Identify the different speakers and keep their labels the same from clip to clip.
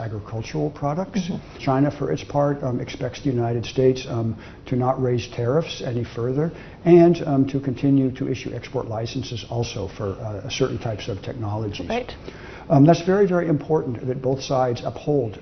Speaker 1: agricultural products. China, for its part, expects the United States to not raise tariffs any further and to continue to issue export licenses also for certain types of technologies.
Speaker 2: Right.
Speaker 1: That's very, very important that both sides uphold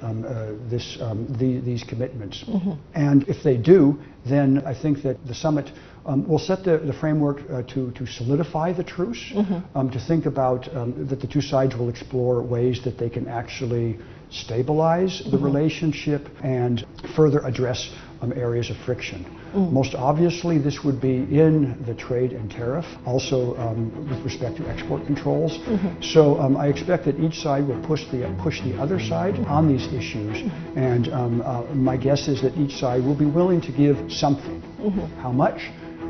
Speaker 1: these commitments. And if they do, then I think that the summit will set the framework to solidify the truce, to think about that the two sides will explore ways that they can actually stabilize the relationship and further address areas of friction. Most obviously, this would be in the trade and tariff, also with respect to export controls. So I expect that each side will push the other side on these issues, and my guess is that each side will be willing to give something. How much?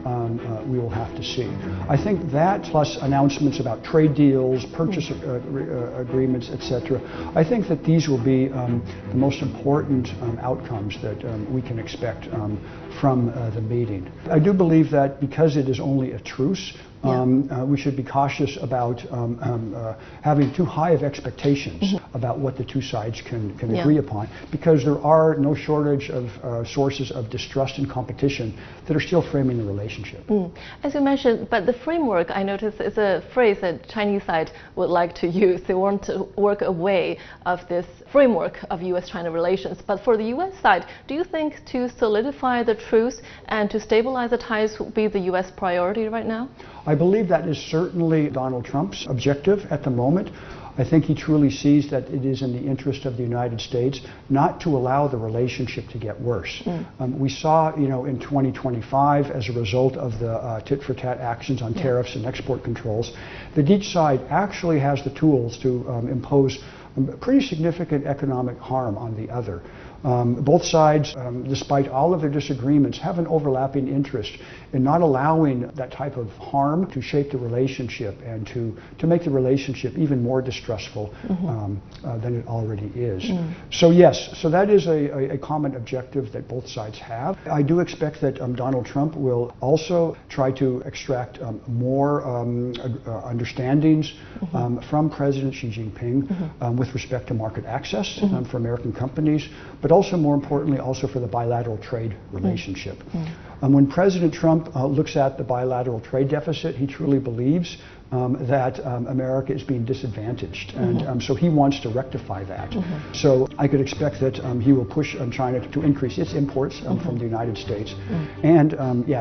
Speaker 1: We will have to see. I think that plus announcements about trade deals, purchase agreements, etc. I think that these will be the most important outcomes that we can expect from the meeting. I do believe that because it is only a truce, we should be cautious about having too high of expectations about what the two sides can agree upon, because there are no shortage of sources of distrust and competition that are still framing the relationship.
Speaker 2: As you mentioned, but the framework, I noticed, is a phrase that Chinese side would like to use. They want to work away of this framework of U.S.-China relations. But for the U.S. side, do you think to solidify the truce and to stabilize the ties will be the U.S. priority right now?
Speaker 1: I believe that is certainly Donald Trump's objective at the moment. I think he truly sees that it is in the interest of the United States not to allow the relationship to get worse. We saw, in 2025, as a result of the tit-for-tat actions on tariffs and export controls, that each side actually has the tools to impose pretty significant economic harm on the other. Both sides, despite all of their disagreements, have an overlapping interest in not allowing that type of harm to shape the relationship and to make the relationship even more distrustful than it already is. So yes, so that is a common objective that both sides have. I do expect that Donald Trump will also try to extract more understandings from President Xi Jinping with respect to market access for American companies, but also more importantly also for the bilateral trade relationship. When President Trump looks at the bilateral trade deficit, he truly believes that America is being disadvantaged, and so he wants to rectify that. So I could expect that he will push China to increase its imports from the United States and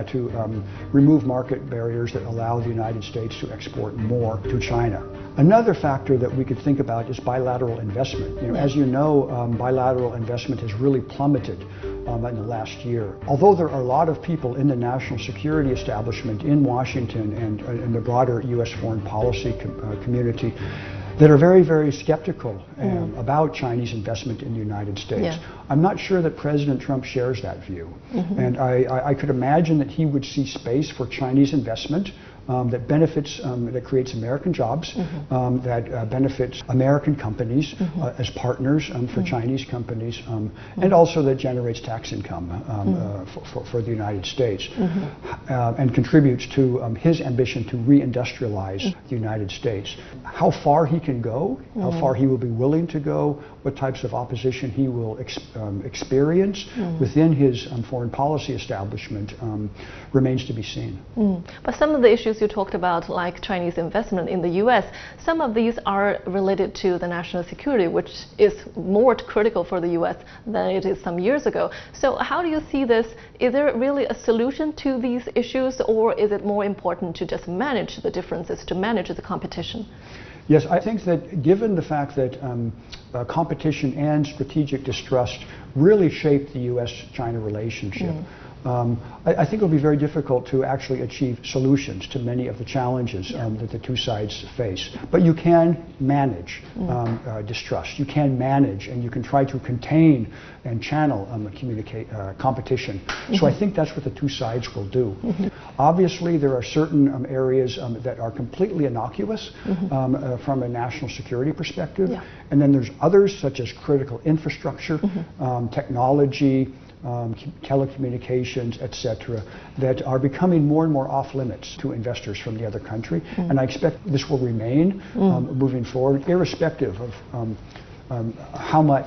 Speaker 1: to remove market barriers that allow the United States to export more to China. Another factor that we could think about is bilateral investment. As you know, bilateral investment has really plummeted in the last year. Although there are a lot of people in the national security establishment in Washington and in the broader U.S. foreign policy community that are very, very skeptical about Chinese investment in the United States. I'm not sure that President Trump shares that view. And I could imagine that he would see space for Chinese investment that benefits, that creates American jobs, that benefits American companies as partners for Chinese companies, and also that generates tax income for the United States, and contributes to his ambition to reindustrialize the United States. How far he can go, how far he will be willing to go, what types of opposition he will experience within his foreign policy establishment remains to be seen.
Speaker 2: But some of the issues you talked about, like Chinese investment in the U.S., some of these are related to the national security, which is more critical for the U.S. than it is some years ago. So how do you see this? Is there really a solution to these issues, or is it more important to just manage the differences, to manage the competition?
Speaker 1: Yes, I think that given the fact that competition and strategic distrust really shape the U.S.-China relationship, I think it will be very difficult to actually achieve solutions to many of the challenges that the two sides face. But you can manage distrust. You can manage, and you can try to contain and channel competition. So I think that's what the two sides will do. Obviously, there are certain areas that are completely innocuous from a national security perspective, and then there's others such as critical infrastructure, technology, telecommunications, etc., that are becoming more and more off limits to investors from the other country. And I expect this will remain moving forward, irrespective of how much